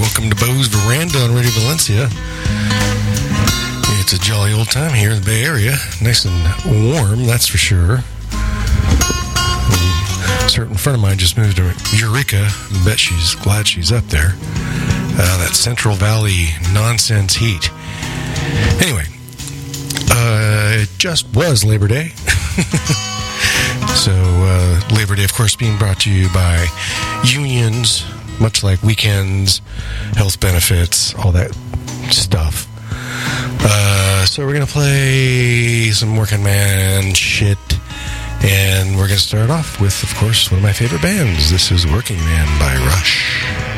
welcome to Bo's Veranda on Radio Valencia. It's a jolly old time here in the Bay Area. Nice and warm, that's for sure. A certain friend of mine just moved to Eureka. Bet she's glad she's up there. That Central Valley nonsense heat. Anyway, it just was Labor Day. So, Labor Day, of course, being brought to you by unions, much like weekends, health benefits, all that stuff. So we're going to play some working man shit, and we're going to start off with, of course, one of my favorite bands. This is Working Man by Rush.